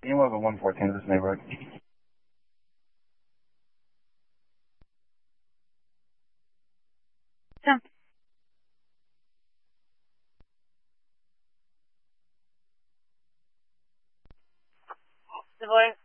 Can you move at 114 to this neighborhood? Jump. Savoy.